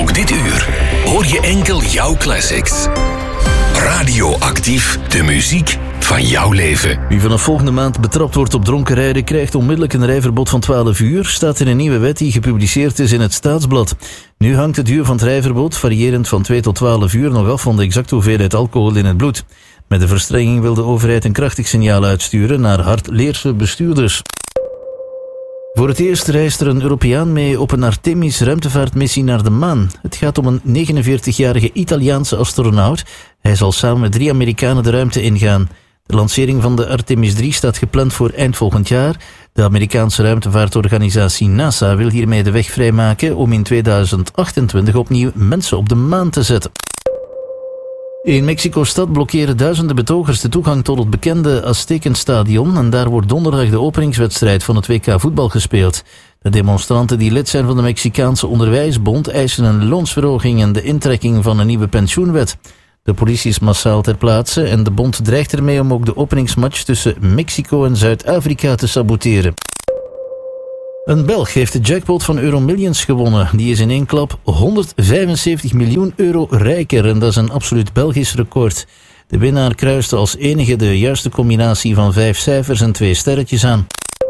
Ook dit uur hoor je enkel jouw classics. Radioactief, de muziek van jouw leven. Wie vanaf volgende maand betrapt wordt op dronken rijden krijgt onmiddellijk een rijverbod van 12 uur, staat in een nieuwe wet die gepubliceerd is in het Staatsblad. Nu hangt de duur van het rijverbod, variërend van 2 tot 12 uur, nog af van de exacte hoeveelheid alcohol in het bloed. Met de verstrenging wil de overheid een krachtig signaal uitsturen naar hardleerse bestuurders. Voor het eerst reist er een Europeaan mee op een Artemis-ruimtevaartmissie naar de maan. Het gaat om een 49-jarige Italiaanse astronaut. Hij zal samen met 3 Amerikanen de ruimte ingaan. De lancering van de Artemis 3 staat gepland voor eind volgend jaar. De Amerikaanse ruimtevaartorganisatie NASA wil hiermee de weg vrijmaken om in 2028 opnieuw mensen op de maan te zetten. In Mexico-stad blokkeren duizenden betogers de toegang tot het bekende Aztekenstadion en daar wordt donderdag de openingswedstrijd van het WK voetbal gespeeld. De demonstranten die lid zijn van de Mexicaanse Onderwijsbond eisen een loonsverhoging en de intrekking van een nieuwe pensioenwet. De politie is massaal ter plaatse en de bond dreigt ermee om ook de openingsmatch tussen Mexico en Zuid-Afrika te saboteren. Een Belg heeft de jackpot van Euromillions gewonnen. Die is in één klap 175 miljoen euro rijker en dat is een absoluut Belgisch record. De winnaar kruiste als enige de juiste combinatie van 5 cijfers en 2 sterretjes aan.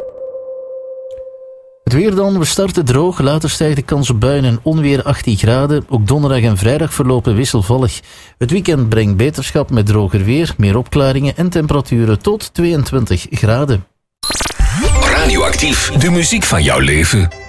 Het weer dan, we starten droog, later stijgt de kans op buien en onweer 18 graden. Ook donderdag en vrijdag verlopen wisselvallig. Het weekend brengt beterschap met droger weer, meer opklaringen en temperaturen tot 22 graden. Radioactief, de muziek van jouw leven.